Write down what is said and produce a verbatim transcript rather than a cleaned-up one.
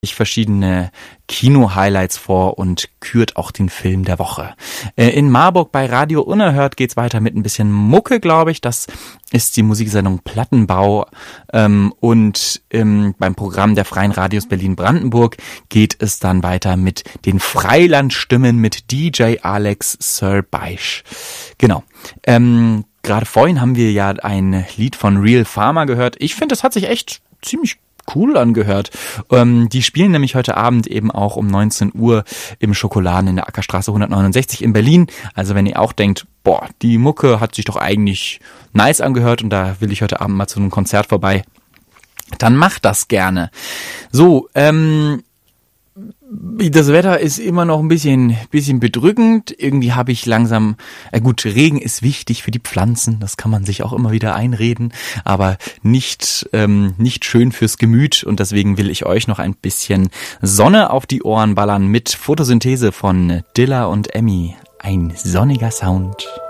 verschiedene Kino-Highlights vor und kürt auch den Film der Woche. In Marburg bei Radio Unerhört geht's weiter mit ein bisschen Mucke, glaube ich. Das ist die Musiksendung Plattenbau. Und beim Programm der Freien Radios Berlin-Brandenburg geht es dann weiter mit den Freilandstimmen mit D J Alex Sir Beisch. Genau. Ähm, gerade vorhin haben wir ja ein Lied von Real Farmer gehört. Ich finde, das hat sich echt ziemlich cool angehört. Ähm, die spielen nämlich heute Abend eben auch um neunzehn Uhr im Schokoladen in der Ackerstraße hundertneunundsechzig in Berlin. Also wenn ihr auch denkt, boah, die Mucke hat sich doch eigentlich nice angehört und da will ich heute Abend mal zu einem Konzert vorbei, dann macht das gerne. So, ähm, das Wetter ist immer noch ein bisschen, bisschen bedrückend. Irgendwie habe ich langsam, äh gut, Regen ist wichtig für die Pflanzen, das kann man sich auch immer wieder einreden, aber nicht, ähm, nicht schön fürs Gemüt und deswegen will ich euch noch ein bisschen Sonne auf die Ohren ballern mit Photosynthese von Dilla und Emmy. Ein sonniger Sound.